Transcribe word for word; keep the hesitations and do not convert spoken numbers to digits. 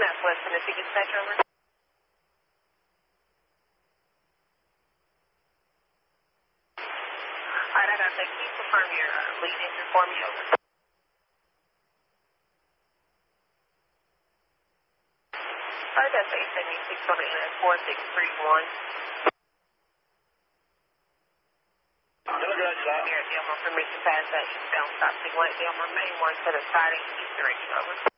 That's West Tennessee Dispatch, over. All right, I got that. Can you confirm your uh, lead engine for me, over? All right, that's eight seventy-six on the N S four six three one. Here at Delmar, permission pass that eastbound stop signal at Delmar, main one to the side and east direction, over.